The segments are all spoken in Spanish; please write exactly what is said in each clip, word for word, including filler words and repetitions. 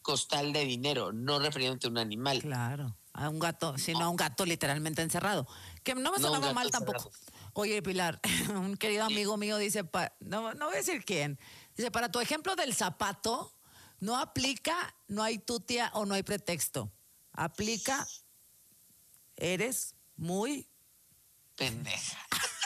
costal de dinero, no refiriéndote a un animal. Claro, a un gato, sino a un gato literalmente encerrado. Que no me No, un sonaba gato mal encerrado. tampoco. Oye, Pilar, un querido amigo mío dice, pa- no, no voy a decir quién, dice, para tu ejemplo del zapato, no aplica, no hay tutia o no hay pretexto. Aplica, eres muy... Pendeja.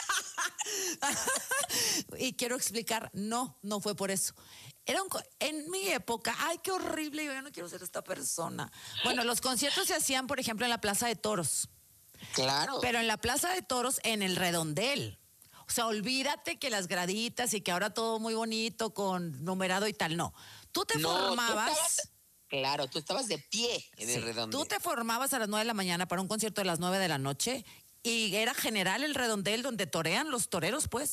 Y quiero explicar, no, no fue por eso. Era un, co- en mi época, ay, qué horrible, yo ya no quiero ser esta persona. Bueno, los conciertos se hacían, por ejemplo, en la Plaza de Toros. Claro. Pero en la Plaza de Toros, en el redondel. O sea, olvídate que las graditas y que ahora todo muy bonito con numerado y tal, no. Tú te No, tú formabas... estabas- claro, tú estabas de pie en Sí, el redondel. tú te formabas a las nueve de la mañana para un concierto de las nueve de la noche y era general el redondel donde torean los toreros, pues.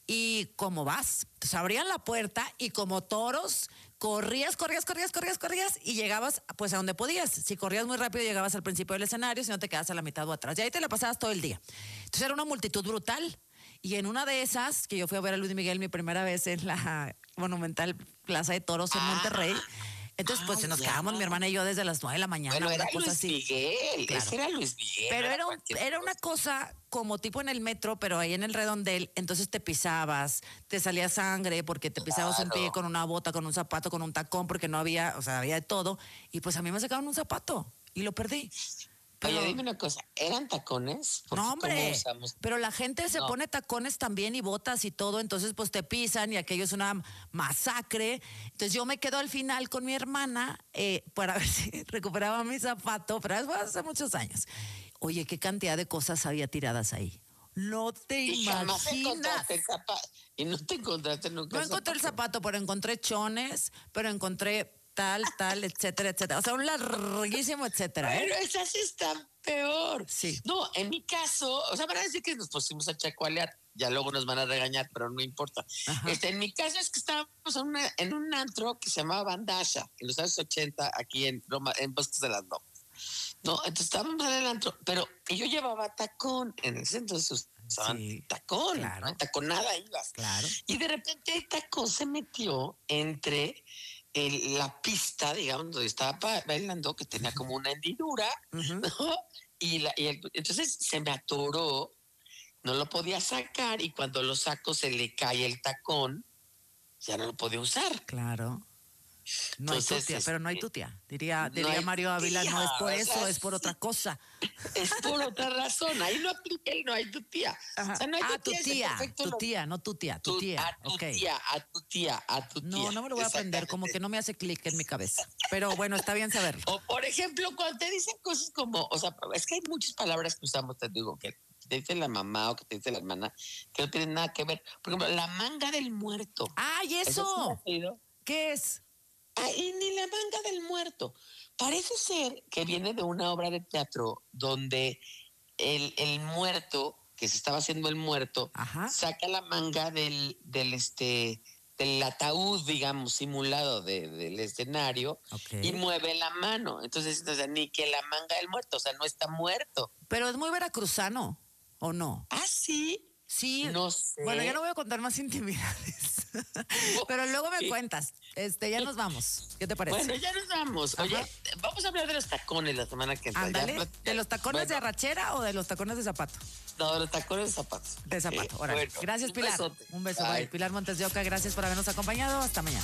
Y como vas, pues abrían la puerta y como toros, corrías, corrías, corrías, corrías, corrías y llegabas pues a donde podías. Si corrías muy rápido llegabas al principio del escenario, si no te quedabas a la mitad o atrás. Y ahí te la pasabas todo el día. Entonces era una multitud brutal. Y en una de esas, que yo fui a ver a Luis Miguel mi primera vez en la Monumental Plaza de Toros en Ah. Monterrey, entonces pues Ah, nos ya. quedábamos mi hermana y yo desde las nueve de la mañana, Bueno, una era cosa Luis así. Miguel, Claro. ese era Luis Miguel. Pero no era, un- cualquier era una cosa como tipo en el metro, pero ahí en el redondel, entonces te pisabas, te salía sangre porque te pisabas un Claro. pie con una bota, con un zapato, con un tacón, porque no había, o sea, había de todo. Y pues a mí me sacaron un zapato y lo perdí. Pero- Oye, dime una cosa, ¿eran tacones? Porque no, ¿cómo hombre, usamos? pero la gente se No. pone tacones también y botas y todo, entonces pues te pisan y aquello es una masacre. Entonces yo me quedo al final con mi hermana eh, para ver si recuperaba mi zapato, pero eso fue hace muchos años. Oye, qué cantidad de cosas había tiradas ahí. No te Y jamás imaginas. encontraste el zapato. Y no te encontraste nunca No encontré el zapato, pero encontré chones, pero encontré tal, tal, etcétera, etcétera. O sea, un larguísimo etcétera, ¿eh? Pero esas están peor. Sí. No, en mi caso, o sea, van a decir que nos pusimos a chacualear, ya luego nos van a regañar, pero no importa. Ajá. Este, en mi caso es que estábamos en, una, en un antro que se llamaba Bandasha, en los años ochenta, aquí en Roma, en Bosques de las Lomas. No, entonces estábamos en el antro, pero yo llevaba tacón en el centro, se usaban Sí, tacón, claro. ¿no? Taconada ibas. Claro. Y de repente el tacón se metió entre el- la pista, digamos, donde estaba ba- bailando, que tenía como una hendidura, Ujú. ¿no? Y, la, y el- entonces se me atoró, no lo podía sacar y cuando lo saco se le cae el tacón, ya no lo podía usar. Claro. No hay Entonces, tutia, pero no hay este, tutia. Diría, no diría hay Mario Ávila, tía, no es por o eso, sea, es por otra cosa. Es por otra razón, ahí no aplica el no hay tu tía. Ajá. O sea, no hay Ah, tu es tía, perfecto tu lo- tía, no tu tía, tu tu- tía. A tu Ok. tía, a tu tía, a tu tía. No, no me lo voy a aprender, como que no me hace clic en mi cabeza. Pero bueno, está bien saberlo. O por ejemplo, cuando te dicen cosas como, o sea, es que hay muchas palabras que usamos, te digo, que te dice la mamá o que te dice la hermana, que no tienen nada que ver. Por ejemplo, la manga del muerto. ¡Ay, ¿Eso sí eso! lo has oído? ¿Qué es? Ay, ni la manga del muerto. Parece ser que viene de una obra de teatro donde el, el muerto, que se estaba haciendo el muerto, Ajá. saca la manga del, del este del ataúd, digamos, simulado de- del escenario Ok. y mueve la mano. Entonces, o sea, ni que la manga del muerto, o sea, no está muerto. Pero es muy veracruzano, ¿o no? Ah, sí. Sí. No sé. Bueno, ya no voy a contar más intimidades. Pero luego me Sí. cuentas. Este, ya nos vamos. ¿Qué te parece? Bueno, ya nos vamos. Oye, Ajá. vamos a hablar de los tacones la semana que entra. Ya Ándale, plat- ¿de los tacones Bueno, de arrachera o de los tacones de zapato? No, de los tacones de zapatos. De zapato, Eh, órale. bueno, Gracias, un Pilar. besote. Un beso, Bye. bye. Pilar Montes de Oca, gracias por habernos acompañado. Hasta mañana.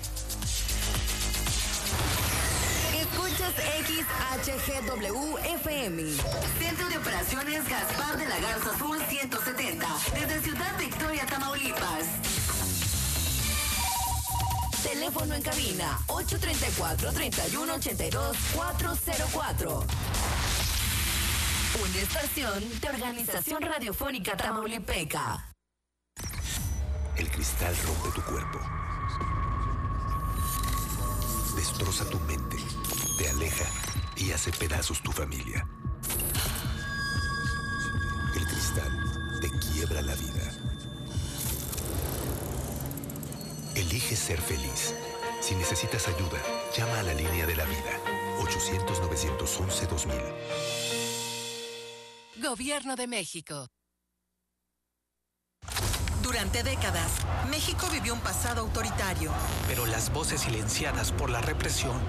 Escuchas X H G W F M. Centro de Operaciones Gaspar de la Garza Azul ciento setenta. Desde Ciudad Victoria, Tamaulipas. Teléfono en cabina ocho tres cuatro, tres uno ocho dos, cuatro cero cuatro. Una estación de Organización Radiofónica Tamaulipeca. El cristal rompe tu cuerpo. Destroza tu mente, te aleja y hace pedazos tu familia. El cristal te quiebra la vida. Elige ser feliz. Si necesitas ayuda, llama a la línea de la vida. ochocientos, novecientos once, dos mil. Gobierno de México. Durante décadas, México vivió un pasado autoritario. Pero las voces silenciadas por la represión